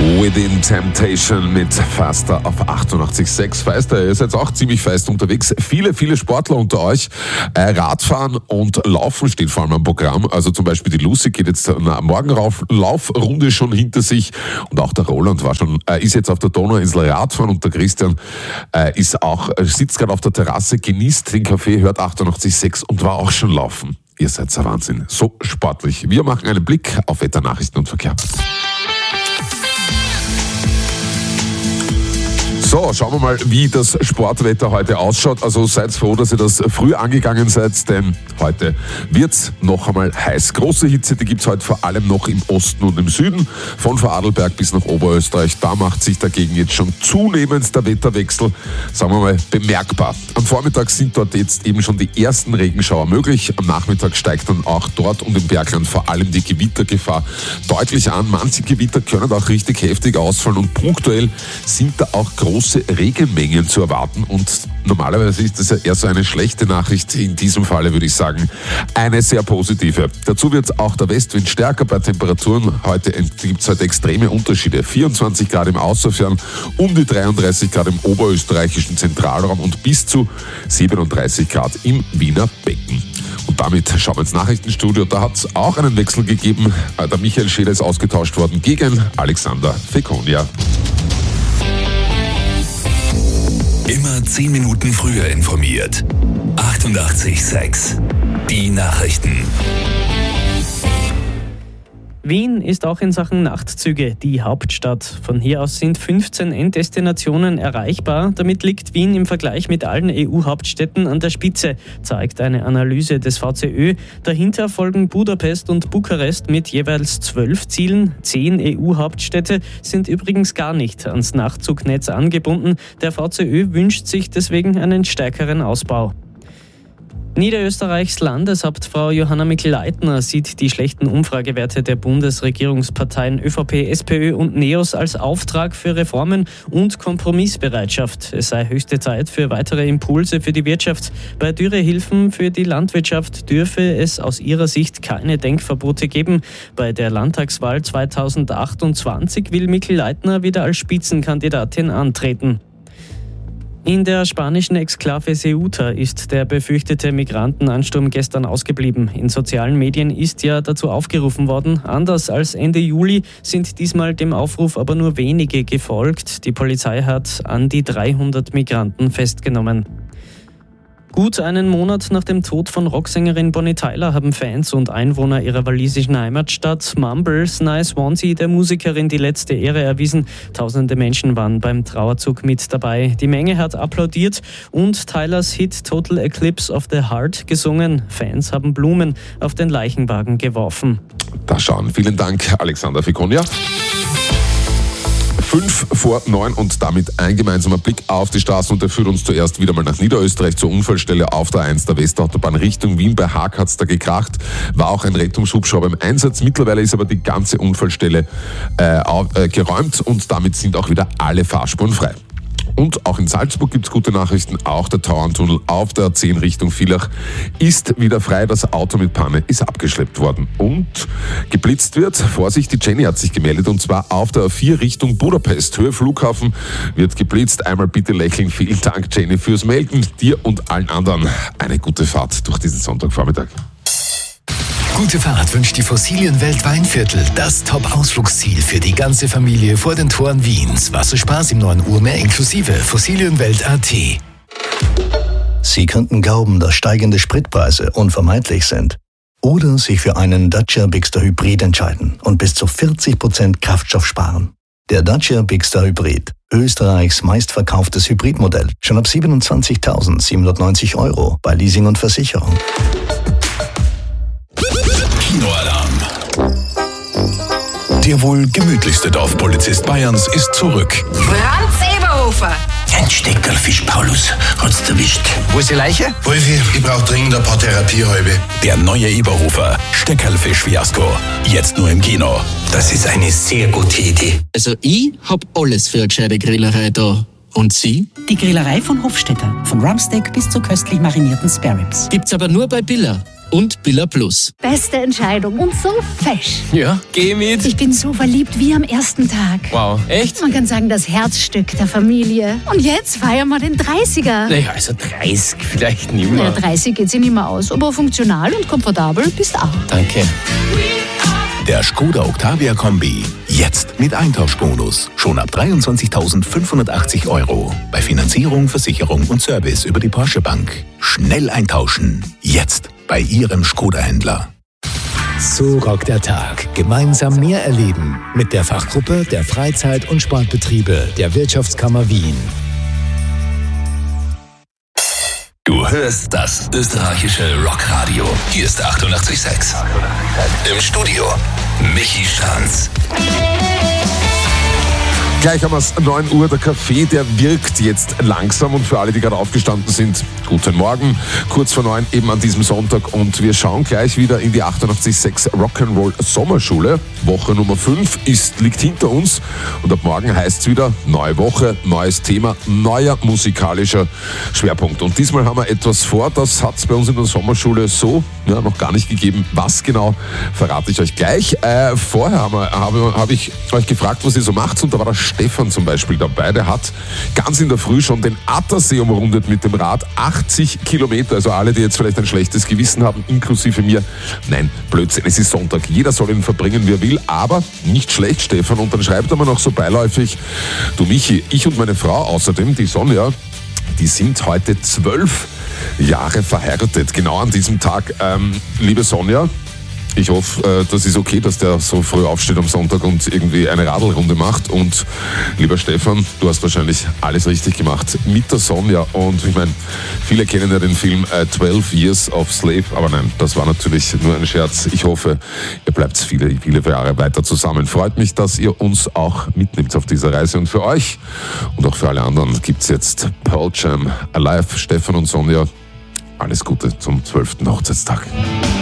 Within Temptation mit Faster auf 88,6. Faster, ihr seid auch ziemlich fest unterwegs. Viele Sportler unter euch. Radfahren und Laufen steht vor allem am Programm. Also zum Beispiel die Lucy geht jetzt eine Morgenlaufrunde schon hinter sich. Und auch der Roland ist jetzt auf der Donauinsel Radfahren und der Christian sitzt gerade auf der Terrasse, genießt den Kaffee, hört 88,6 und war auch schon laufen. Ihr seid der Wahnsinn. So sportlich. Wir machen einen Blick auf Wetter, Nachrichten und Verkehr. So, schauen wir mal, wie das Sportwetter heute ausschaut. Also seid froh, dass ihr das früh angegangen seid, denn heute wird's noch einmal heiß. Große Hitze, die gibt's heute vor allem noch im Osten und im Süden, von Vorarlberg bis nach Oberösterreich. Da macht sich dagegen jetzt schon zunehmend der Wetterwechsel, sagen wir mal, bemerkbar. Am Vormittag sind dort jetzt eben schon die ersten Regenschauer möglich. Am Nachmittag steigt dann auch dort und im Bergland vor allem die Gewittergefahr deutlich an. Manche Gewitter können auch richtig heftig ausfallen und punktuell sind da auch große Regenmengen zu erwarten und normalerweise ist das ja eher so eine schlechte Nachricht. In diesem Falle würde ich sagen, eine sehr positive. Dazu wird auch der Westwind stärker. Bei Temperaturen heute gibt es heute extreme Unterschiede. 24 Grad im Außerfern, um die 33 Grad im oberösterreichischen Zentralraum und bis zu 37 Grad im Wiener Becken. Und damit schauen wir ins Nachrichtenstudio. Da hat es auch einen Wechsel gegeben. Der Michael Scheele ist ausgetauscht worden gegen Alexander Fekonia. Immer 10 Minuten früher informiert. 88,6. Die Nachrichten. Wien ist auch in Sachen Nachtzüge die Hauptstadt. Von hier aus sind 15 Enddestinationen erreichbar. Damit liegt Wien im Vergleich mit allen EU-Hauptstädten an der Spitze, zeigt eine Analyse des VCÖ. Dahinter folgen Budapest und Bukarest mit jeweils 12 Zielen. 10 EU-Hauptstädte sind übrigens gar nicht ans Nachtzugnetz angebunden. Der VCÖ wünscht sich deswegen einen stärkeren Ausbau. Niederösterreichs Landeshauptfrau Johanna Mikl-Leitner sieht die schlechten Umfragewerte der Bundesregierungsparteien ÖVP, SPÖ und NEOS als Auftrag für Reformen und Kompromissbereitschaft. Es sei höchste Zeit für weitere Impulse für die Wirtschaft. Bei Dürrehilfen für die Landwirtschaft dürfe es aus ihrer Sicht keine Denkverbote geben. Bei der Landtagswahl 2028 will Mikl-Leitner wieder als Spitzenkandidatin antreten. In der spanischen Exklave Ceuta ist der befürchtete Migrantenansturm gestern ausgeblieben. In sozialen Medien ist ja dazu aufgerufen worden. Anders als Ende Juli sind diesmal dem Aufruf aber nur wenige gefolgt. Die Polizei hat an die 300 Migranten festgenommen. Gut einen Monat nach dem Tod von Rocksängerin Bonnie Tyler haben Fans und Einwohner ihrer walisischen Heimatstadt Mumbles nahe Swansea der Musikerin die letzte Ehre erwiesen. Tausende Menschen waren beim Trauerzug mit dabei. Die Menge hat applaudiert und Tylers Hit Total Eclipse of the Heart gesungen. Fans haben Blumen auf den Leichenwagen geworfen. Da schauen. Vielen Dank, Alexander Fekonia. 8:55 und damit ein gemeinsamer Blick auf die Straßen und der führt uns zuerst wieder mal nach Niederösterreich zur Unfallstelle auf der A1 der Westautobahn Richtung Wien. Bei Haag hat's da gekracht, war auch ein Rettungshubschrauber im Einsatz. Mittlerweile ist aber die ganze Unfallstelle geräumt und damit sind auch wieder alle Fahrspuren frei. Und auch in Salzburg gibt's gute Nachrichten. Auch der Tauerntunnel auf der A10 Richtung Villach ist wieder frei. Das Auto mit Panne ist abgeschleppt worden. Und geblitzt wird. Vorsicht, die Jenny hat sich gemeldet. Und zwar auf der A4 Richtung Budapest. Höhe Flughafen wird geblitzt. Einmal bitte lächeln. Vielen Dank, Jenny, fürs Melden. Dir und allen anderen eine gute Fahrt durch diesen Sonntagvormittag. Gute Fahrt wünscht die Fossilienwelt Weinviertel, das Top-Ausflugsziel für die ganze Familie vor den Toren Wiens. Wasserspaß im 9 Uhr mehr inklusive Fossilienwelt.at. Sie könnten glauben, dass steigende Spritpreise unvermeidlich sind. Oder sich für einen Dacia Bigster Hybrid entscheiden und bis zu 40% Kraftstoff sparen. Der Dacia Bigster Hybrid, Österreichs meistverkauftes Hybridmodell, schon ab 27.790 € bei Leasing und Versicherung. Kinoalarm. Der wohl gemütlichste Dorfpolizist Bayerns ist zurück. Franz Eberhofer. Ein Steckerlfisch, Paulus. Hat's erwischt. Wo ist die Leiche? Wolfi, ich brauch dringend ein paar Therapiehalbe. Der neue Eberhofer. Steckerlfisch-Fiasko. Jetzt nur im Kino. Das ist eine sehr gute Idee. Also ich hab alles für eine gescheite Grillerei da. Und Sie? Die Grillerei von Hofstetter. Von Rumpsteak bis zu köstlich marinierten Spareribs. Gibt's aber nur bei Billa. und Billa Plus. Beste Entscheidung und so fesch. Ja, geh mit. Ich bin so verliebt wie am ersten Tag. Wow, echt? Man kann sagen, das Herzstück der Familie. Und jetzt feiern wir den 30er. Naja, also 30 vielleicht nicht mehr. Ja, 30 geht sich nicht mehr aus, aber funktional und komfortabel bist auch. Danke. Der Skoda Octavia Kombi. Jetzt mit Eintauschbonus. Schon ab 23.580 €. Bei Finanzierung, Versicherung und Service über die Porsche Bank. Schnell eintauschen. Jetzt bei Ihrem Skoda-Händler. So rockt der Tag. Gemeinsam mehr erleben. Mit der Fachgruppe der Freizeit- und Sportbetriebe der Wirtschaftskammer Wien. Du hörst das österreichische Rockradio. Hier ist 88,6. Im Studio Michi Stranz. Gleich haben wir es, 9 Uhr, der Kaffee, der wirkt jetzt langsam und für alle, die gerade aufgestanden sind, guten Morgen, kurz vor 9 eben an diesem Sonntag und wir schauen gleich wieder in die 88,6 Rock'n'Roll Sommerschule. Woche Nummer 5 liegt hinter uns und ab morgen heißt es wieder neue Woche, neues Thema, neuer musikalischer Schwerpunkt. Und diesmal haben wir etwas vor, das hat es bei uns in der Sommerschule so noch gar nicht gegeben. Was genau, verrate ich euch gleich. Vorher habe ich euch gefragt, was ihr so macht und da war der Stefan zum Beispiel dabei. Der hat ganz in der Früh schon den Attersee umrundet mit dem Rad, 80 Kilometer. Also alle, die jetzt vielleicht ein schlechtes Gewissen haben, inklusive mir. Nein, Blödsinn, es ist Sonntag. Jeder soll ihn verbringen, wie er will, aber nicht schlecht, Stefan. Und dann schreibt er mir noch so beiläufig, du Michi, ich und meine Frau außerdem, die Sonja, die sind heute 12 Jahre verheiratet, genau an diesem Tag. Liebe Sonja, ich hoffe, das ist okay, dass der so früh aufsteht am Sonntag und irgendwie eine Radlrunde macht. Und lieber Stefan, du hast wahrscheinlich alles richtig gemacht mit der Sonja. Und ich meine, viele kennen ja den Film 12 Years of Slave. Aber nein, das war natürlich nur ein Scherz. Ich hoffe, ihr bleibt viele, viele Jahre weiter zusammen. Freut mich, dass ihr uns auch mitnimmt auf dieser Reise. Und für euch und auch für alle anderen gibt es jetzt Pearl Jam Alive. Stefan und Sonja, alles Gute zum 12. Hochzeitstag.